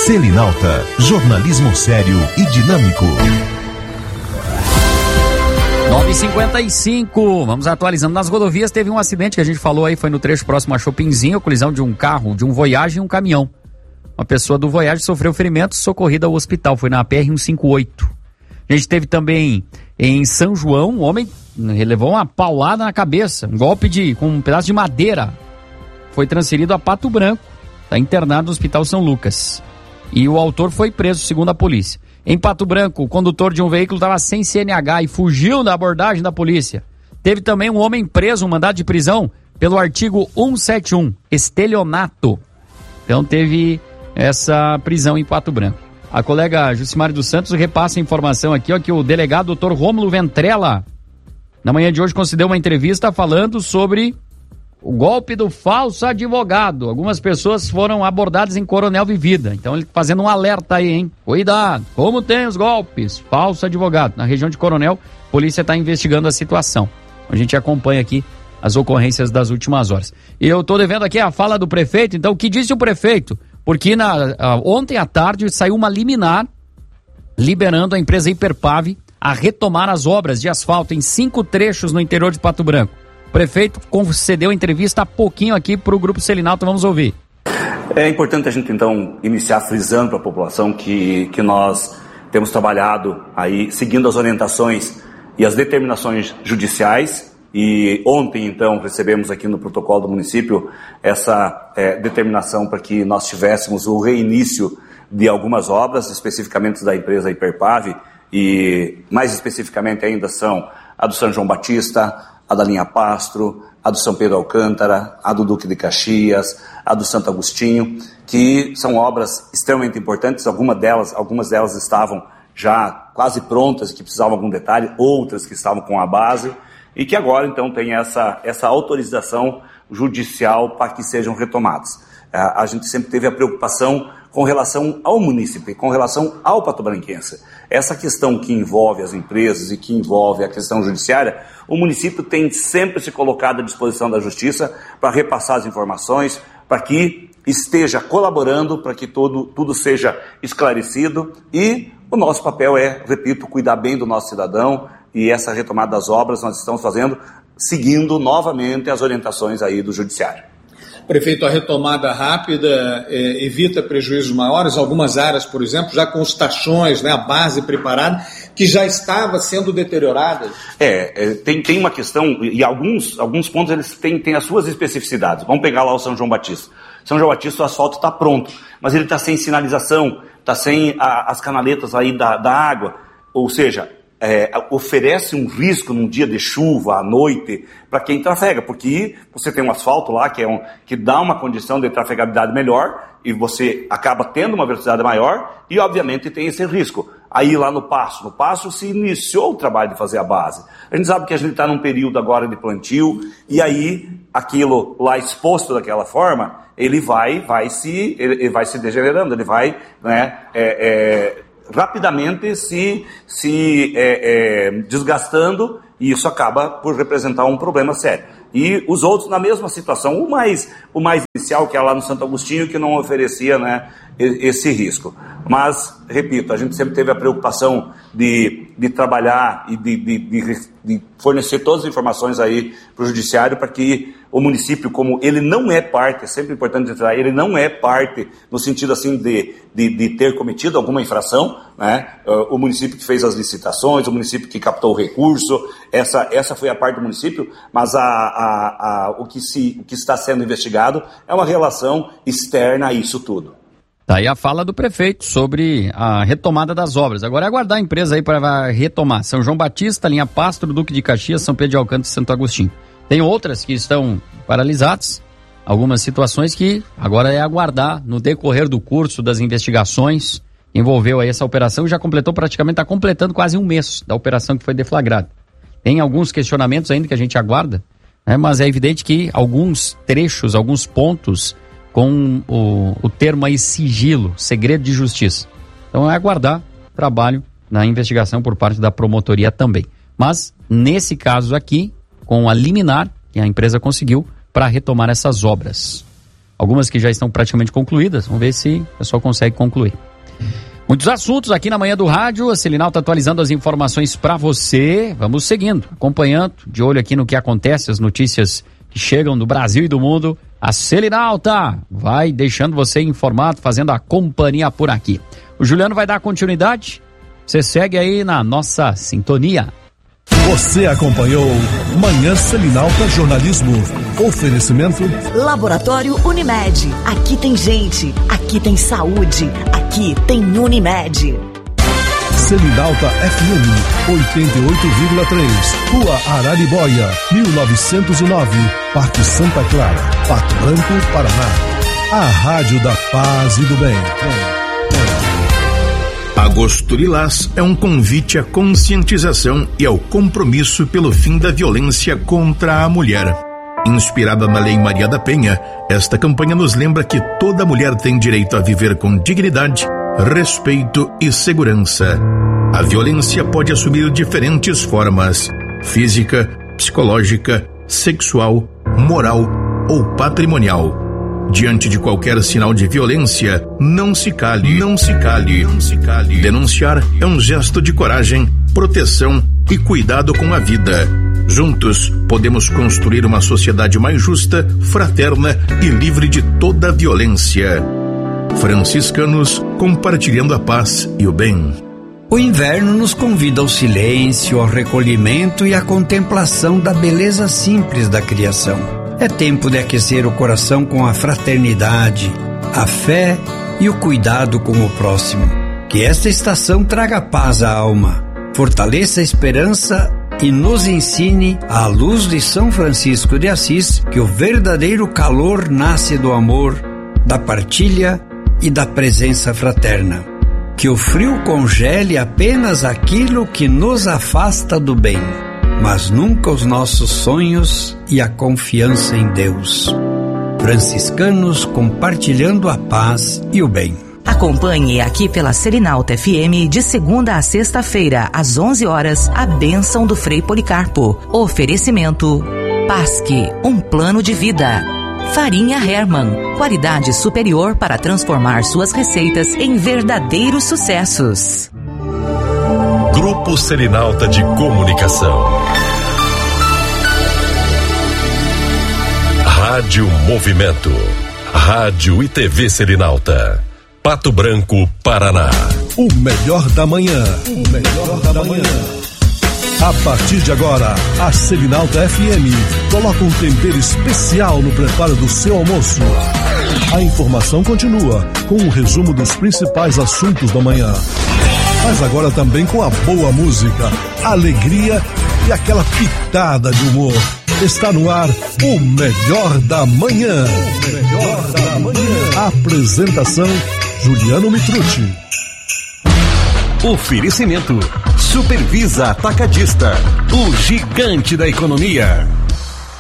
Selinalta, jornalismo sério e dinâmico. 9h55, vamos atualizando. Nas rodovias teve um acidente que a gente falou aí, foi no trecho próximo a Chopinzinho, a colisão de um carro, de um Voyage e um caminhão. Uma pessoa do Voyage sofreu ferimentos, socorrida ao hospital, foi na PR-158. A gente teve também em São João, um homem levou uma paulada na cabeça, um golpe com um pedaço de madeira. Foi transferido a Pato Branco, está internado no Hospital São Lucas. E o autor foi preso, segundo a polícia. Em Pato Branco, o condutor de um veículo estava sem CNH e fugiu da abordagem da polícia. Teve também um homem preso, um mandado de prisão, pelo artigo 171, estelionato. Então teve essa prisão em Pato Branco. A colega Jucimari dos Santos repassa a informação aqui, ó, que o delegado Dr. Rômulo Ventrella, na manhã de hoje, concedeu uma entrevista falando sobre o golpe do falso advogado. Algumas pessoas foram abordadas em Coronel Vivida. Então ele fazendo um alerta aí, hein? Cuidado, como tem os golpes, falso advogado. Na região de Coronel, a polícia está investigando a situação. A gente acompanha aqui as ocorrências das últimas horas. E eu estou devendo aqui a fala do prefeito. Então, o que disse o prefeito? Porque ontem à tarde saiu uma liminar liberando a empresa Hiperpave a retomar as obras de asfalto em 5 trechos no interior de Pato Branco. O prefeito concedeu entrevista há pouquinho aqui para o Grupo Selinalta, vamos ouvir. É importante a gente então iniciar frisando para a população que nós temos trabalhado aí seguindo as orientações e as determinações judiciais, e ontem então recebemos aqui no protocolo do município essa determinação para que nós tivéssemos o reinício de algumas obras, especificamente da empresa Hiperpave, e mais especificamente ainda são a do São João Batista, a da linha Pastro, a do São Pedro Alcântara, a do Duque de Caxias, a do Santo Agostinho, que são obras extremamente importantes. Algumas delas estavam já quase prontas, que precisavam de algum detalhe, outras que estavam com a base, e que agora então tem essa autorização judicial para que sejam retomadas. A gente sempre teve a preocupação com relação ao munícipe, com relação ao patobranquense. Essa questão que envolve as empresas e que envolve a questão judiciária, o município tem sempre se colocado à disposição da justiça para repassar as informações, para que esteja colaborando, para que tudo seja esclarecido, e o nosso papel é, repito, cuidar bem do nosso cidadão, e essa retomada das obras nós estamos fazendo seguindo novamente as orientações aí do judiciário. Prefeito, a retomada rápida evita prejuízos maiores, algumas áreas, por exemplo, já com os tachões, né, a base preparada, que já estava sendo deteriorada? Tem uma questão, e alguns pontos eles têm as suas especificidades. Vamos pegar lá o São João Batista. São João Batista, o asfalto está pronto, mas ele está sem sinalização, está sem as canaletas aí da água, ou seja, oferece um risco num dia de chuva, à noite, para quem trafega, porque você tem um asfalto lá que dá uma condição de trafegabilidade melhor, e você acaba tendo uma velocidade maior, e obviamente tem esse risco. Aí lá no Passo se iniciou o trabalho de fazer a base. A gente sabe que a gente está num período agora de plantio, e aí aquilo lá exposto daquela forma, ele vai se degenerando, ele vai, né, rapidamente se desgastando, e isso acaba por representar um problema sério. E os outros na mesma situação, o mais inicial, que é lá no Santo Agostinho, que não oferecia, né, esse risco. Mas, repito, a gente sempre teve a preocupação de trabalhar e de fornecer todas as informações aí para o judiciário, para que o município, como ele não é parte, é sempre importante entrar, ele não é parte no sentido assim de ter cometido alguma infração, né? O município que fez as licitações, o município que captou o recurso, essa foi a parte do município, mas o que está sendo investigado é uma relação externa a isso tudo. Tá aí a fala do prefeito sobre a retomada das obras. Agora é aguardar a empresa aí para retomar. São João Batista, linha Pastro, Duque de Caxias, São Pedro de Alcântara e Santo Agostinho. Tem outras que estão paralisadas, algumas situações que agora é aguardar no decorrer do curso das investigações. Envolveu aí essa operação, já completou praticamente, está completando quase um mês da operação que foi deflagrada. Tem alguns questionamentos ainda que a gente aguarda, né, mas é evidente que alguns trechos, alguns pontos com o termo aí sigilo, segredo de justiça. Então é aguardar trabalho na investigação por parte da promotoria também. Mas nesse caso aqui, com a liminar que a empresa conseguiu para retomar essas obras. algumas que já estão praticamente concluídas. Vamos ver se o pessoal consegue concluir. Muitos assuntos aqui na manhã do rádio, a Selinal está atualizando as informações para você. Vamos seguindo, acompanhando, de olho aqui no que acontece, as notícias que chegam do Brasil e do mundo. A Selinal vai deixando você informado, fazendo a companhia por aqui. O Juliano vai dar continuidade, você segue aí na nossa sintonia. Você acompanhou Manhã Selinalta Jornalismo. Oferecimento Laboratório Unimed. Aqui tem gente, aqui tem saúde, aqui tem Unimed. Selinalta FM 88,3. Rua Araribóia, 1909. Parque Santa Clara, Pato Branco, Paraná. A Rádio da Paz e do Bem. Agosto Lilás é um convite à conscientização e ao compromisso pelo fim da violência contra a mulher. Inspirada na Lei Maria da Penha, esta campanha nos lembra que toda mulher tem direito a viver com dignidade, respeito e segurança. A violência pode assumir diferentes formas: física, psicológica, sexual, moral ou patrimonial. Diante de qualquer sinal de violência, não se cale. Denunciar é um gesto de coragem, proteção e cuidado com a vida. Juntos, podemos construir uma sociedade mais justa, fraterna e livre de toda violência. Franciscanos, compartilhando a paz e o bem. O inverno nos convida ao silêncio, ao recolhimento e à contemplação da beleza simples da criação. É tempo de aquecer o coração com a fraternidade, a fé e o cuidado com o próximo. Que esta estação traga paz à alma, fortaleça a esperança e nos ensine, à luz de São Francisco de Assis, que o verdadeiro calor nasce do amor, da partilha e da presença fraterna. Que o frio congele apenas aquilo que nos afasta do bem, mas nunca os nossos sonhos e a confiança em Deus. Franciscanos compartilhando a paz e o bem. Acompanhe aqui pela Selinalta FM de segunda a sexta-feira, às 11 horas, a bênção do Frei Policarpo. Oferecimento Pasque, um plano de vida. Farinha Hermann, qualidade superior para transformar suas receitas em verdadeiros sucessos. Grupo Selinalta de Comunicação. Rádio Movimento. Rádio e TV Selinalta. Pato Branco, Paraná. O melhor da manhã. A partir de agora, a Selinalta FM coloca um tempero especial no preparo do seu almoço. A informação continua com um resumo dos principais assuntos da manhã. Mas agora também com a boa música, alegria e aquela pitada de humor. Está no ar o Melhor da Manhã. Apresentação Juliano Mitrucci. Oferecimento Supervisa Atacadista, o gigante da economia.